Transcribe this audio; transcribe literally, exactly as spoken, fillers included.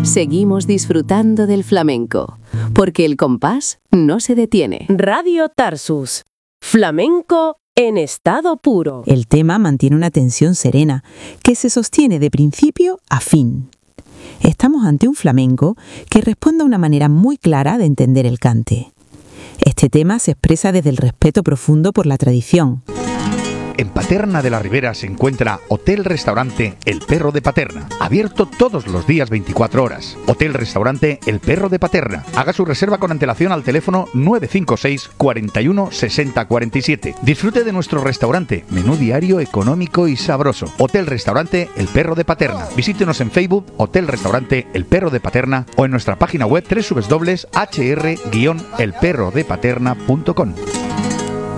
seguimos disfrutando del flamenco, porque el compás no se detiene. Radio Tarsus. Flamenco en estado puro. El tema mantiene una tensión serena que se sostiene de principio a fin. Estamos ante un flamenco que responde a una manera muy clara de entender el cante. Este tema se expresa desde el respeto profundo por la tradición. En Paterna de la Ribera se encuentra Hotel-Restaurante El Perro de Paterna, abierto todos los días veinticuatro horas. Hotel-Restaurante El Perro de Paterna. Haga su reserva con antelación al teléfono nueve cinco seis, cuarenta y uno, sesenta cuarenta y siete. Disfrute de nuestro restaurante, menú diario económico y sabroso. Hotel-Restaurante El Perro de Paterna. Visítenos en Facebook, Hotel-Restaurante El Perro de Paterna, o en nuestra página web doble u doble u doble u punto h r guion el perro de paterna punto com.